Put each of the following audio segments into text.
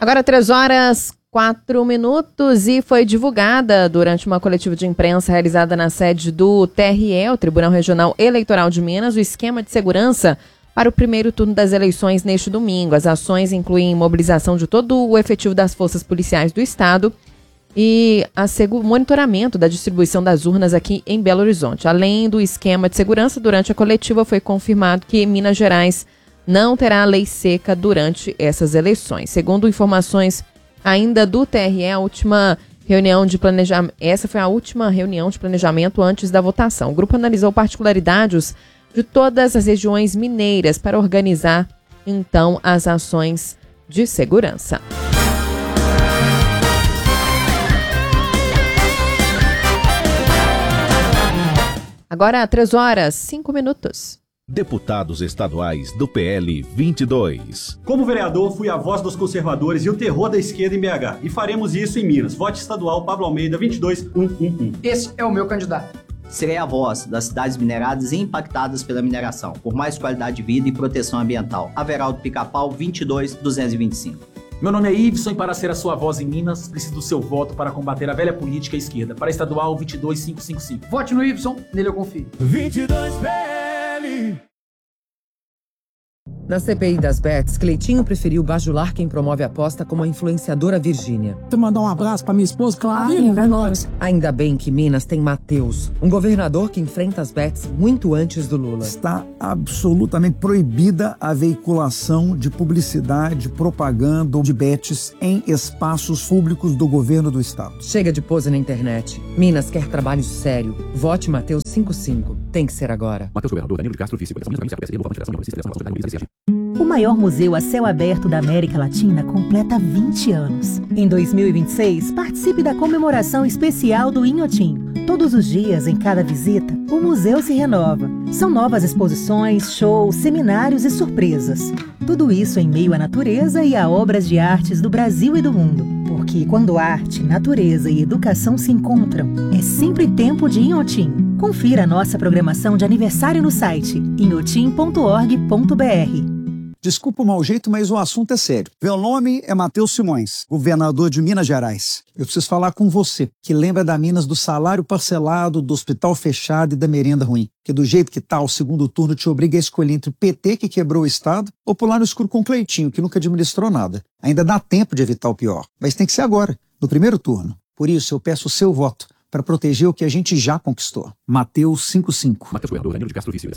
Agora 3h04 e foi divulgada durante uma coletiva de imprensa realizada na sede do TRE, o Tribunal Regional Eleitoral de Minas, o esquema de segurança para o primeiro turno das eleições neste domingo. As ações incluem mobilização de todo o efetivo das forças policiais do estado e o monitoramento da distribuição das urnas aqui em Belo Horizonte. Além do esquema de segurança, durante a coletiva foi confirmado que Minas Gerais não terá lei seca durante essas eleições. Segundo informações ainda do TRE, essa foi a última reunião de planejamento antes da votação. O grupo analisou particularidades de todas as regiões mineiras para organizar, então, as ações de segurança. Agora, 3h05. Deputados estaduais do PL 22. Como vereador, fui a voz dos conservadores e o terror da esquerda em BH. E faremos isso em Minas. Vote estadual Pablo Almeida 22111. Esse é o meu candidato. Serei a voz das cidades mineradas e impactadas pela mineração, por mais qualidade de vida e proteção ambiental. Averaldo Pica-Pau 22225. Meu nome é Iveson e para ser a sua voz em Minas, preciso do seu voto para combater a velha política esquerda. Para estadual 22555. Vote no Iveson, nele eu confio. 22 PL. Na CPI das bets, Cleitinho preferiu bajular quem promove a aposta como a influenciadora Virgínia. Tu mandar um abraço pra minha esposa, claro, é nóis. Ainda bem que Minas tem Matheus, um governador que enfrenta as bets muito antes do Lula. Está absolutamente proibida a veiculação de publicidade, propaganda ou de bets em espaços públicos do governo do estado. Chega de pose na internet. Minas quer trabalho sério. Vote Matheus 55. Tem que ser agora. Matheus Governador, Danilo de Castro, vice. O maior museu a céu aberto da América Latina completa 20 anos. Em 2026, participe da comemoração especial do Inhotim. Todos os dias, em cada visita, o museu se renova. São novas exposições, shows, seminários e surpresas. Tudo isso em meio à natureza e a obras de artes do Brasil e do mundo. Porque quando arte, natureza e educação se encontram, é sempre tempo de Inhotim. Confira a nossa programação de aniversário no site inhotim.org.br. Desculpa o mau jeito, mas o assunto é sério. Meu nome é Matheus Simões, governador de Minas Gerais. Eu preciso falar com você, que lembra da Minas do salário parcelado, do hospital fechado e da merenda ruim. Que do jeito que tá, o segundo turno te obriga a escolher entre o PT, que quebrou o Estado, ou pular no escuro com o Cleitinho, que nunca administrou nada. Ainda dá tempo de evitar o pior, mas tem que ser agora, no primeiro turno. Por isso, eu peço o seu voto para proteger o que a gente já conquistou. Mateus 55. Matheus Governador, Danilo de Castro, vice.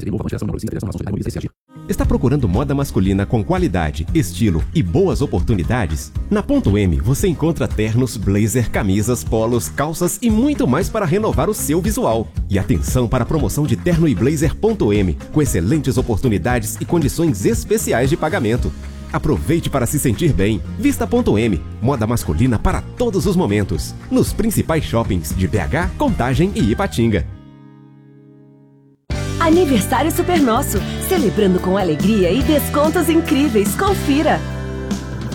Está procurando moda masculina com qualidade, estilo e boas oportunidades? Na Ponto M você encontra ternos, blazer, camisas, polos, calças e muito mais para renovar o seu visual. E atenção para a promoção de terno e blazer Ponto M, com excelentes oportunidades e condições especiais de pagamento. Aproveite para se sentir bem. Vista Ponto M, moda masculina para todos os momentos. Nos principais shoppings de BH, Contagem e Ipatinga. Aniversário Super Nosso, celebrando com alegria e descontos incríveis. Confira!